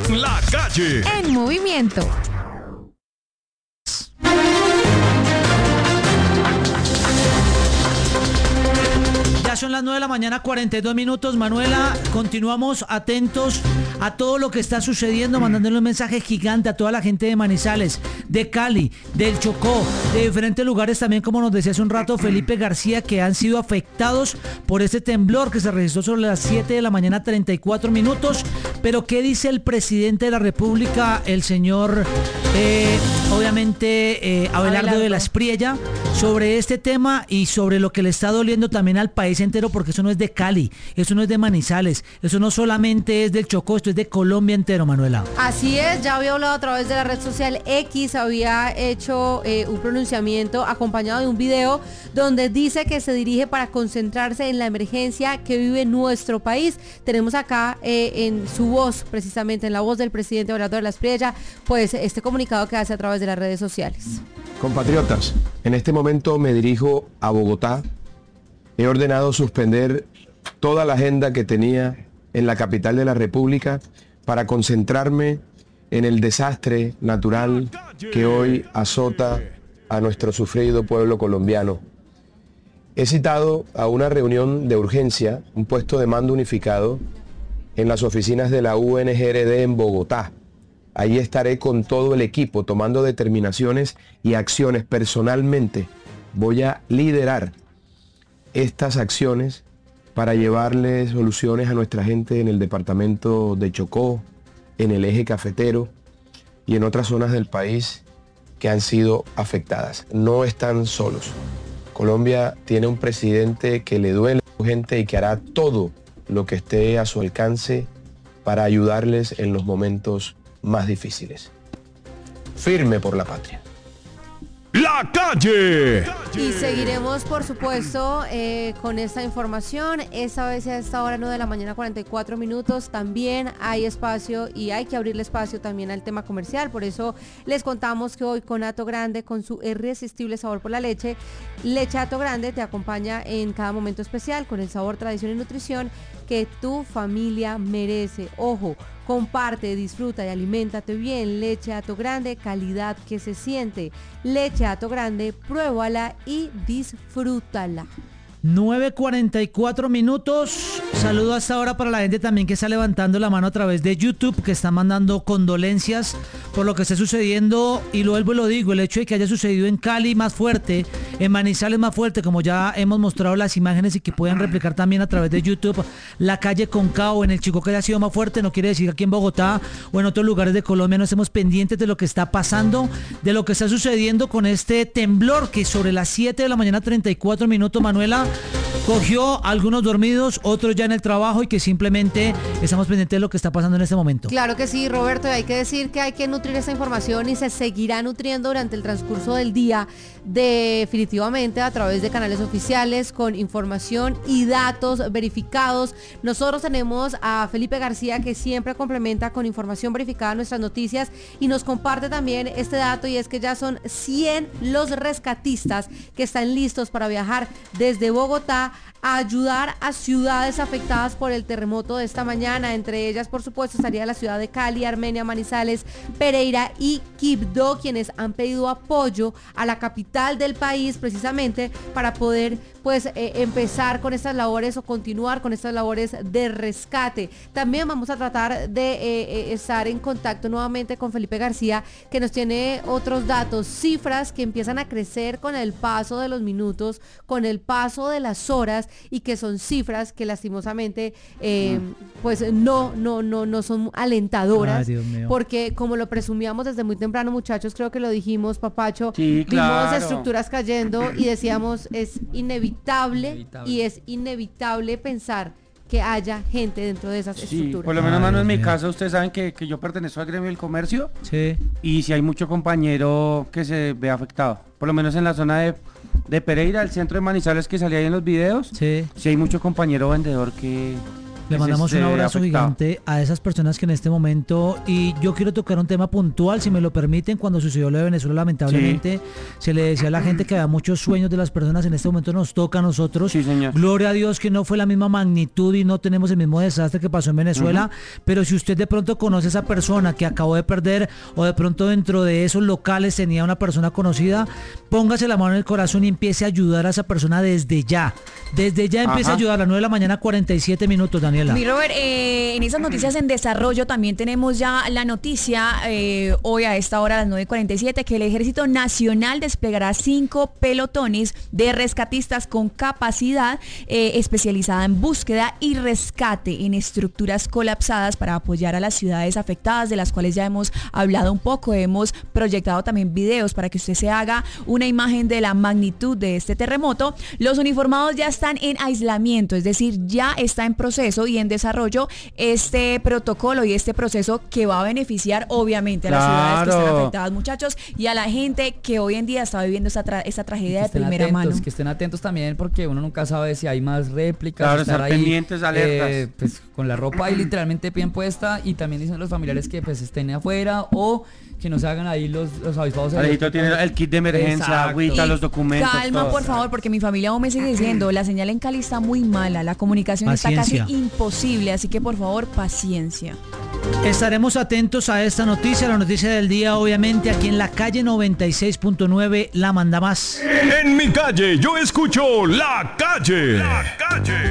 La Calle. En movimiento. Ya son las 9 de la mañana, 42 minutos. Manuela, continuamos atentos a todo lo que está sucediendo, mandándole un mensaje gigante a toda la gente de Manizales, de Cali, del Chocó, de diferentes lugares también, como nos decía hace un rato Felipe García, que han sido afectados por este temblor que se registró sobre las 7 de la mañana, 34 minutos. Pero ¿qué dice el presidente de la República, el señor, Abelardo de la Espriella, sobre este tema y sobre lo que le está doliendo también al país entero? Porque eso no es de Cali, eso no es de Manizales, eso no solamente es del Chocó, esto es de Colombia entero, Manuela. Así es, ya había hablado a través de la red social X, había hecho un pronunciamiento acompañado de un video donde dice que se dirige para concentrarse en la emergencia que vive nuestro país. Tenemos acá en su voz, precisamente en la voz del presidente Abelardo de la Espriella, pues este comunicado que hace a través de las redes sociales. Compatriotas, en este momento me dirijo a Bogotá. He ordenado suspender toda la agenda que tenía en la capital de la República para concentrarme en el desastre natural que hoy azota a nuestro sufrido pueblo colombiano. He citado a una reunión de urgencia, un puesto de mando unificado en las oficinas de la UNGRD en Bogotá. Allí estaré con todo el equipo tomando determinaciones y acciones. Personalmente voy a liderar estas acciones para llevarle soluciones a nuestra gente en el departamento de Chocó, en el eje cafetero y en otras zonas del país que han sido afectadas. No están solos. Colombia tiene un presidente que le duele a su gente y que hará todo lo que esté a su alcance para ayudarles en los momentos más difíciles. Firme por la patria. La Calle. Y seguiremos, por supuesto, con esta información. Esta vez a esta hora, 9 de la mañana, 44 minutos. También hay espacio y hay que abrirle espacio también al tema comercial. Por eso les contamos que hoy con Hato Grande, con su irresistible sabor por la leche, Leche Hato Grande te acompaña en cada momento especial con el sabor, tradición y nutrición que tu familia merece. Ojo, comparte, disfruta y aliméntate bien. Leche Hato Grande, calidad que se siente. Leche Hato Grande, pruébala y disfrútala. 9:44 minutos. Saludo hasta ahora para la gente también que está levantando la mano a través de YouTube, que está mandando condolencias por lo que esté sucediendo. Y lo vuelvo y lo digo, el hecho de que haya sucedido en Cali más fuerte, en Manizales más fuerte, como ya hemos mostrado las imágenes y que pueden replicar también a través de YouTube, la calle Concao, en el Chicó, que haya sido más fuerte, no quiere decir que aquí en Bogotá o en otros lugares de Colombia no estemos pendientes de lo que está pasando, de lo que está sucediendo con este temblor que sobre las 7 de la mañana, 34 minutos, Manuela, cogió a algunos dormidos, otros ya en el trabajo, y que simplemente estamos pendientes de lo que está pasando en este momento. Claro que sí, Roberto, y hay que decir que hay que nutrir esta información y se seguirá nutriendo durante el transcurso del día, definitivamente a través de canales oficiales, con información y datos verificados. Nosotros tenemos a Felipe García, que siempre complementa con información verificada nuestras noticias y nos comparte también este dato, y es que ya son 100 los rescatistas que están listos para viajar desde Bogotá a ayudar a ciudades afectadas por el terremoto de esta mañana. Entre ellas, por supuesto, estaría la ciudad de Cali, Armenia, Manizales, Pereira y Quibdó, quienes han pedido apoyo a la capital del país precisamente para poder empezar con estas labores o continuar con estas labores de rescate. También vamos a tratar de estar en contacto nuevamente con Felipe García, que nos tiene otros datos, cifras que empiezan a crecer con el paso de los minutos, con el paso de las horas, y que son cifras que lastimosamente no son alentadoras. Ay, Dios mío. Porque como lo presumíamos desde muy temprano, muchachos, creo que lo dijimos, Papacho, sí, claro. Vimos estructuras cayendo y decíamos, es inevitable y es inevitable pensar que haya gente dentro de esas estructuras. Por lo menos, mano, en mi casa, ustedes saben que yo pertenezco al gremio del comercio. Sí. Y si hay mucho compañero que se ve afectado. Por lo menos en la zona de Pereira, el centro de Manizales que salía ahí en los videos. Sí. Sí hay mucho compañero vendedor que Le mandamos un abrazo gigante a esas personas que en este momento, y yo quiero tocar un tema puntual, si me lo permiten. Cuando sucedió lo de Venezuela, lamentablemente, se le decía a la gente que había muchos sueños de las personas. En este momento nos toca a nosotros. Sí, señor. Gloria a Dios que no fue la misma magnitud y no tenemos el mismo desastre que pasó en Venezuela, pero si usted de pronto conoce a esa persona que acabó de perder, o de pronto dentro de esos locales tenía una persona conocida, póngase la mano en el corazón y empiece a ayudar a esa persona desde ya. Desde ya empiece a ayudar. A las 9 de la mañana, 47 minutos, Daniela. Mi Robert, en esas noticias en desarrollo también tenemos ya la noticia hoy a esta hora, a las 9:47, que el Ejército Nacional desplegará 5 pelotones de rescatistas con capacidad especializada en búsqueda y rescate en estructuras colapsadas para apoyar a las ciudades afectadas, de las cuales ya hemos hablado un poco. Hemos proyectado también videos para que usted se haga una imagen de la magnitud de este terremoto. Los uniformados ya están en aislamiento, es decir, ya está en proceso y en desarrollo este protocolo y este proceso que va a beneficiar obviamente a las ciudades que están afectadas, muchachos, y a la gente que hoy en día está viviendo esta tragedia de primera mano. Que estén atentos también, porque uno nunca sabe si hay más réplicas. Claro, estar ahí, pendientes, alertas. Pues con la ropa ahí literalmente bien puesta, y también dicen los familiares que pues estén afuera o que no se hagan ahí los avispados. Alejito tiene el kit de emergencia, agüita, los documentos. Calma, todo. por favor, porque mi familia aún me sigue diciendo, la señal en Cali está muy mala, la comunicación está casi imposible, así que por favor, paciencia. Estaremos atentos a esta noticia, la noticia del día, obviamente, aquí en la calle 96.9, La Manda Más. En mi calle yo escucho La Calle. La Calle.